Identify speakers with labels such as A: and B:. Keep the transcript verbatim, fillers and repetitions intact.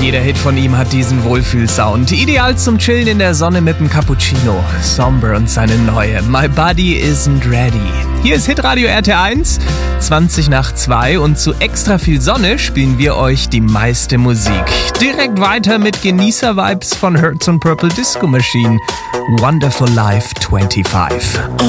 A: Jeder Hit von ihm hat diesen Wohlfühlsound. Ideal zum Chillen in der Sonne mit dem Cappuccino. Somber und seine neue My Body Isn't Ready. Hier ist Hitradio R T eins, zwanzig nach zwei und zu extra viel Sonne spielen wir euch die meiste Musik. Direkt weiter mit Genießer-Vibes von Hertz und Purple Disco Machine. Wonderful Life fünfundzwanzig.